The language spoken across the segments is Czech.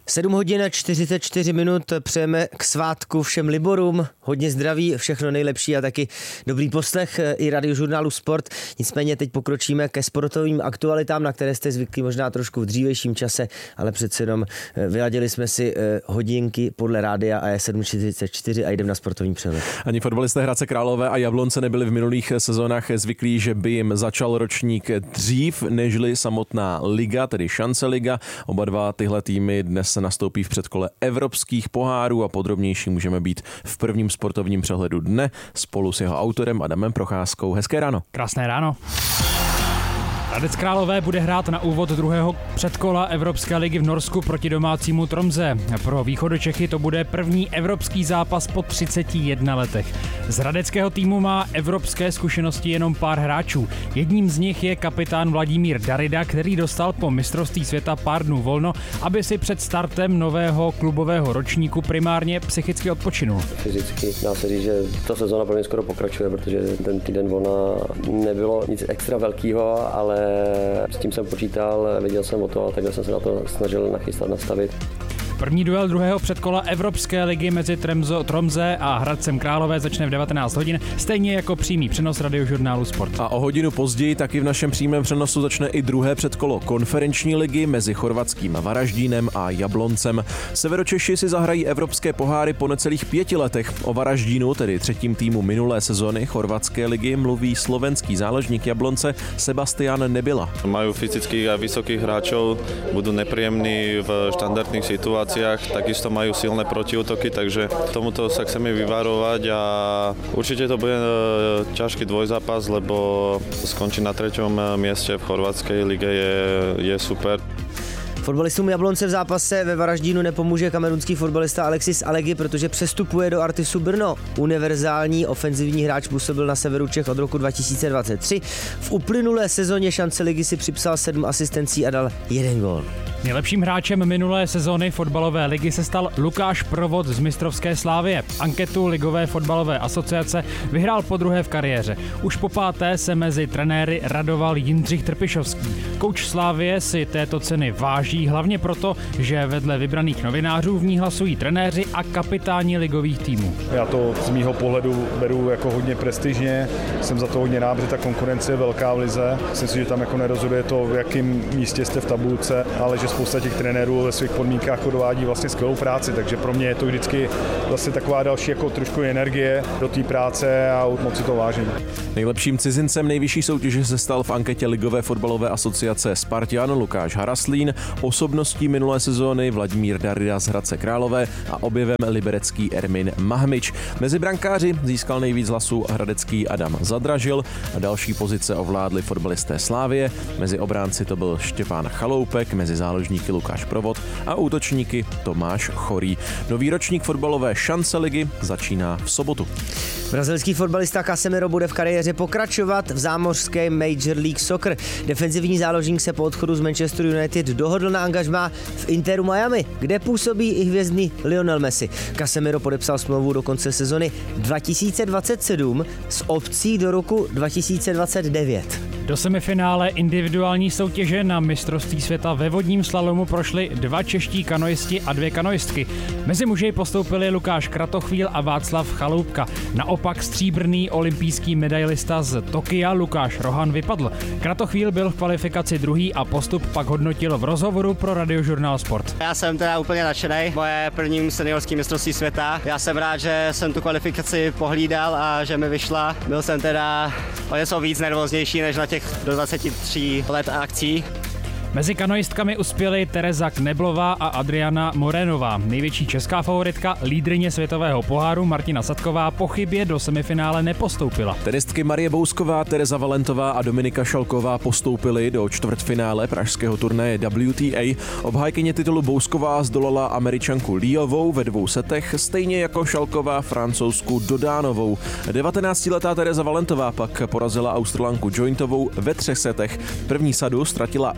7 hodin a 44 minut přejeme k svátku všem Liborům. Hodně zdraví, všechno nejlepší a taky dobrý poslech i Radiožurnálu Sport. Nicméně teď pokročíme ke sportovním aktualitám, na které jste zvyklí možná trošku v dřívějším čase, ale přece jenom vyladili jsme si hodinky podle rádia a je 7:44 a jdeme na sportovní přehled. Ani fotbalisté Hradce Králové a Jablonce nebyli v minulých sezónách zvyklí, že by jim začal ročník dřív nežli samotná liga, tedy Šance liga. Oba dva tyhle týmy dnes nastoupí v předkole evropských pohárů a podrobnější můžeme být v prvním sportovním přehledu dne spolu s jeho autorem Adamem Procházkou. Hezké ráno. Krásné ráno. Hradec Králové bude hrát na úvod druhého předkola Evropské ligy v Norsku proti domácímu Tromsø. Pro Východočechy to bude první evropský zápas po 31 letech. Z hradeckého týmu má evropské zkušenosti jenom pár hráčů. Jedním z nich je kapitán Vladimír Darida, který dostal po mistrovství světa pár dnů volno, aby si před startem nového klubového ročníku primárně psychicky odpočinul. Fyzicky dá se říct, že ta sezóna pro mě skoro pokračuje, protože ten týden volna nebylo nic extra velkého, ale s tím jsem počítal, věděl jsem o to a takhle jsem se na to snažil nachystat, nastavit. První duel druhého předkola Evropské ligy mezi Tromsø a Hradcem Králové začne v 19 hodin, stejně jako přímý přenos Radiožurnálu Sport. A o hodinu později taky v našem přímém přenosu začne i druhé předkolo konferenční ligy mezi chorvatským Varaždínem a Jabloncem. Severočeši si zahrají evropské poháry po necelých 5 letech. O Varaždínu, tedy třetím týmu minulé sezony chorvatské ligy, mluví slovenský záložník Jablonce Sebastian Nebyla. Majú fyzických a vysokých hráčov, budú nepríjemní v štandardných situáciách. Takisto majú silné protiútoky, takže tomuto sa chceme vyvarovať a určite to bude ťažký dvojzápas, lebo skončiť na 3. mieste v chorvatskej lige je super. Fotbalistům Jablonce v zápase ve Varaždínu nepomůže kamerunský fotbalista Alexis Alegi, protože přestupuje do Artisu Brno. Univerzální ofenzivní hráč působil na severu Čech od roku 2023. V uplynulé sezóně Šance ligy si připsal 7 asistencí a dal 1 gól. Nejlepším hráčem minulé sezóny fotbalové ligy se stal Lukáš Provod z mistrovské Slávie. Anketu Ligové fotbalové asociace vyhrál podruhé v kariéře. Už po 5. se mezi trenéry radoval Jindřich Trpišovský. Kouč Slávie si této ceny váží hlavně proto, že vedle vybraných novinářů v ní hlasují trenéři a kapitáni ligových týmů. Já to z mýho pohledu beru jako hodně prestižně, jsem za to hodně rád, že ta konkurence je velká v lize. Myslím si, že tam jako nerozhoduje to, v jakém místě jste v tabulce, ale že spousta těch trenérů ve svých podmínkách odvádí vlastně skvělou práci, takže pro mě je to vždycky zase taková další jako trošku energie do té práce a moc si to vážím. Nejlepším cizincem nejvyšší soutěže se stal v anketě Ligové fotbalové asociace Spartan Lukáš Haraslín, osobností minulé sezóny Vladimír Darida z Hradce Králové a objevem liberecký Ermin Mahmič. Mezi brankáři získal nejvíc hlasů hradecký Adam Zadražil a další pozice ovládli fotbalisté Slávie. Mezi obránci to byl Štěpán Chaloupek, mezi záložníky Lukáš Provod a útočníky Tomáš Chorý. Nový ročník fotbalové Šance ligy začíná v sobotu. Brazilský fotbalista Casemiro bude v kariéře pokračovat v zámořské Major League Soccer. Defenzivní záložník se po odchodu z Manchester United dohodl na angažmá v Interu Miami, kde působí i hvězdný Lionel Messi. Casemiro podepsal smlouvu do konce sezony 2027 s opcí do roku 2029. Do semifinále individuální soutěže na mistrovství světa ve vodním slalomu prošli 2 čeští kanoisti a 2 kanoistky. Mezi muži postoupili Lukáš Kratochvíl a Václav Chaloupka. Naopak stříbrný olympijský medailista z Tokia Lukáš Rohan vypadl. Kratochvíl byl v kvalifikaci druhý a postup pak hodnotil v rozhovoru pro Radiožurnál Sport. Já jsem teda úplně nadšenej. Moje první seniorský mistrovství světa. Já jsem rád, že jsem tu kvalifikaci pohlídal a že mi vyšla. Byl jsem teda o něco víc nervóznější než na těch do 23 let akcí. Mezi kanoistkami uspěly Tereza Kneblová a Adriana Morénová. Největší česká favoritka, lídryně světového poháru Martina Sadková, po chybě do semifinále nepostoupila. Tenistky Marie Bousková, Tereza Valentová a Dominika Šalková postoupily do čtvrtfinále pražského turnaje WTA. Obhájkyně titulu Bousková zdolala Američanku Liovou ve 2 setech, stejně jako Šalková Francouzsku Dodánovou. 19letá Tereza Valentová pak porazila Australanku Jointovou ve 3 setech. První sadu ztratila 1-6.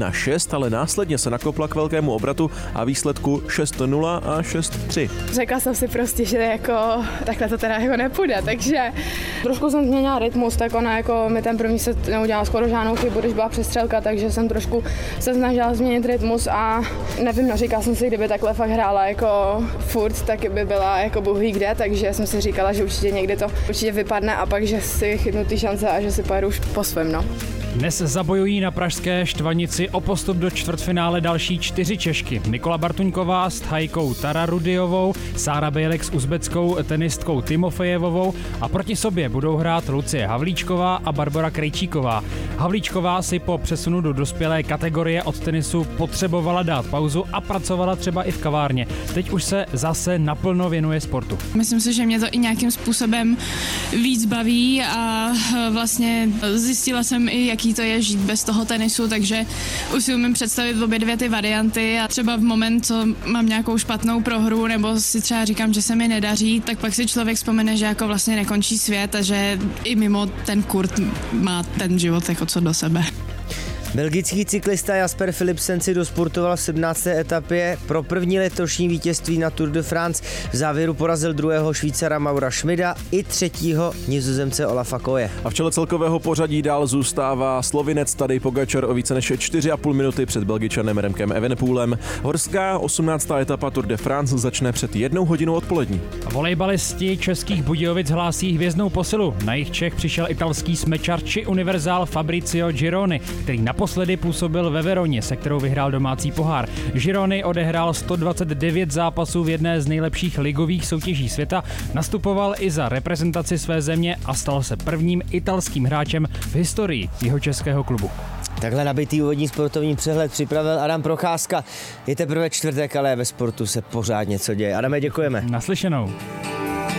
1-6, ale následně se nakopla k velkému obratu a výsledku 6-0 a 6-3. Řekla jsem si prostě, že jako takhle to teda jako nepůjde, takže trošku jsem změnila rytmus, tak ona jako mi ten první set neudělala skoro žádnou chybu, když byla přestřelka, takže jsem trošku se snažila změnit rytmus a nevím, no říkala jsem si, kdyby takhle fakt hrála jako furt, tak by byla jako bůh ví kde, takže jsem si říkala, že určitě někdy to určitě vypadne a pak, že si chytnu ty šance a že si pojedu už po svém, no. Dnes zabojují na pražské Štvanici o postup do čtvrtfinále další 4 Češky. Nikola Bartuňková s Thajkou Tararudiovou, Sára Bejlek s uzbeckou tenistkou Timofejevovou a proti sobě budou hrát Lucie Havlíčková a Barbora Krejčíková. Havlíčková si po přesunu do dospělé kategorie od tenisu potřebovala dát pauzu a pracovala třeba i v kavárně. Teď už se zase naplno věnuje sportu. Myslím si, že mě to i nějakým způsobem víc baví a vlastně zjistila jsem i, jaký to je žít bez toho tenisu, takže už si umím představit obě dvě ty varianty a třeba v moment, co mám nějakou špatnou prohru nebo si třeba říkám, že se mi nedaří, tak pak si člověk vzpomene, že jako vlastně nekončí svět a že i mimo ten kurt má ten život jako co do sebe. Belgický cyklista Jasper Philipsen si dosportoval v 17. etapě. Pro první letošní vítězství na Tour de France v závěru porazil druhého Švýcara Maura Schmida i třetího Nizozemce Olafa Koje. A v čele celkového pořadí dál zůstává Slovinec Tadej Pogačar o více než 4,5 minuty před Belgičanem Remkem Evenepoelem. Horská 18. etapa Tour de France začne před 1 hodinou odpolední. Volejbalisti Českých Budějovic hlásí hvězdnou posilu. Na jich Čech přišel italský smečar či univerzál Fabrizio Gironi, který naposledy působil ve Veroně, se kterou vyhrál domácí pohár. Gironi odehrál 129 zápasů v jedné z nejlepších ligových soutěží světa, nastupoval i za reprezentaci své země a stal se prvním italským hráčem v historii jeho českého klubu. Takhle nabitý úvodní sportovní přehled připravil Adam Procházka. Je teprve čtvrtek, ale ve sportu se pořád něco děje. Adame, děkujeme. Naslyšenou.